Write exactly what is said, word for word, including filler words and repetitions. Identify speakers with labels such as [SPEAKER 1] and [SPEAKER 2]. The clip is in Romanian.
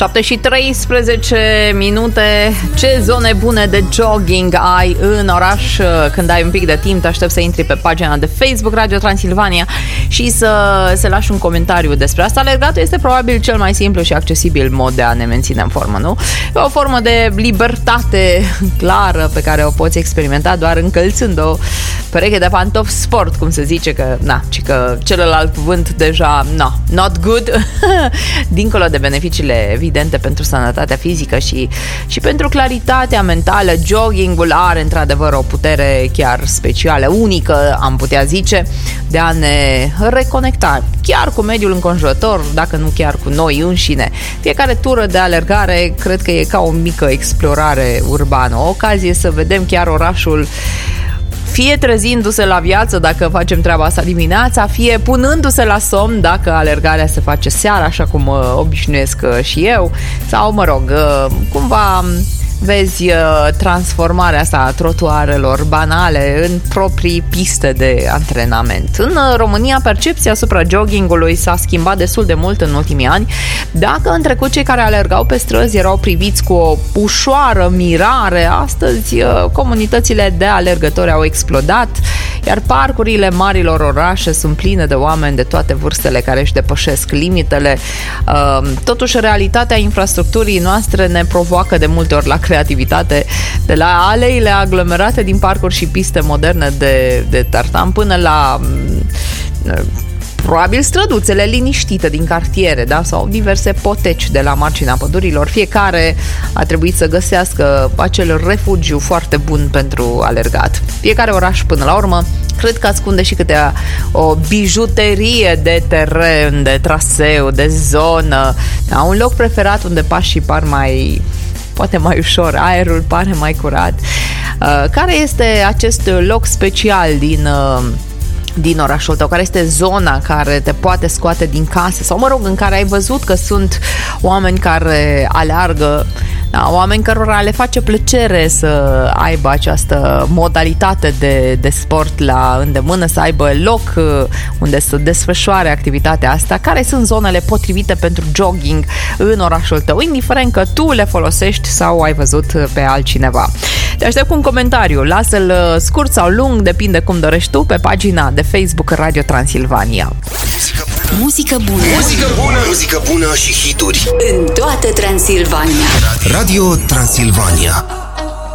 [SPEAKER 1] șapte și treisprezece minute. Ce zone bune de jogging ai în oraș? Când ai un pic de timp, te aștept să intri pe pagina de Facebook Radio Transilvania și să, să lași un comentariu despre asta. Alergatul este probabil cel mai simplu și accesibil mod de a ne menține în formă, nu? E o formă de libertate clară pe care o poți experimenta doar încălțând o pereche de pantofi sport, cum se zice, că, na, ci că celălalt cuvânt deja, no, not good. Dincolo de beneficiile evidente pentru sănătatea fizică și, și pentru claritatea mentală, joggingul are într-adevăr o putere chiar specială, unică, am putea zice, de a ne reconecta chiar cu mediul înconjurător, dacă nu chiar cu noi înșine. Fiecare tură de alergare cred că e ca o mică explorare urbană, o ocazie să vedem chiar orașul, fie trezindu-se la viață dacă facem treaba asta dimineața, fie punându-se la somn dacă alergarea se face seara, așa cum uh, obișnuiesc uh, și eu, sau, mă rog, uh, cumva vezi uh, transformarea asta a trotuarelor banale în proprii piste de antrenament. În uh, România, percepția asupra joggingului s-a schimbat destul de mult în ultimii ani. Dacă în trecut cei care alergau pe străzi erau priviți cu o ușoară mirare, astăzi uh, comunitățile de alergători au explodat, iar parcurile marilor orașe sunt pline de oameni de toate vârstele care își depășesc limitele. Uh, totuși, realitatea infrastructurii noastre ne provoacă de multe ori la creativitate, de la aleile aglomerate din parcuri și piste moderne de, de tartan până la probabil străduțele liniștite din cartiere, da? Sau diverse poteci de la marginea pădurilor. Fiecare a trebuit să găsească acel refugiu foarte bun pentru alergat. Fiecare oraș, până la urmă, cred că ascunde și câte o bijuterie de teren, de traseu, de zonă, da? Un loc preferat unde pașii par mai poate mai ușor, aerul pare mai curat. Uh, care este acest loc special din, uh, din orașul tău? Care este zona care te poate scoate din casă? Sau, mă rog, în care ai văzut că sunt oameni care aleargă, da, oameni cărora le face plăcere să aibă această modalitate de, de sport la îndemână, să aibă loc unde să desfășoare activitatea asta. Care sunt zonele potrivite pentru jogging în orașul tău, indiferent că tu le folosești sau ai văzut pe altcineva? Te aștept cu un comentariu, lasă-l scurt sau lung, depinde cum dorești tu, pe pagina de Facebook Radio Transilvania.
[SPEAKER 2] Muzică bună.
[SPEAKER 3] Muzică bună, muzică bună și hituri
[SPEAKER 2] în toată Transilvania.
[SPEAKER 3] Radio Transilvania.